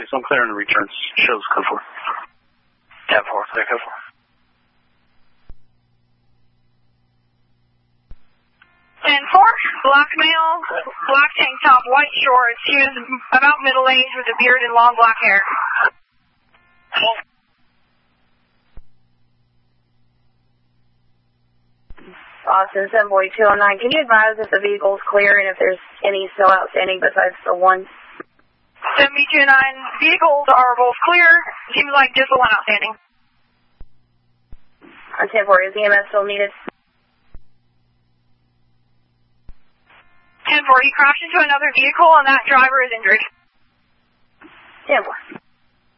so I'm clearing the returns. Shows code 4. 10-4, clear code 4. 10-4, black male, black tank top, white shorts. He was about middle-aged with a beard and long black hair. Austin 74209, can you advise if the vehicle's clear and if there's any still outstanding besides the one? 729, vehicles are both clear. Seems like just the one outstanding. On 10-4, is EMS still needed? 10-4, he crashed into another vehicle and that driver is injured. 10-4.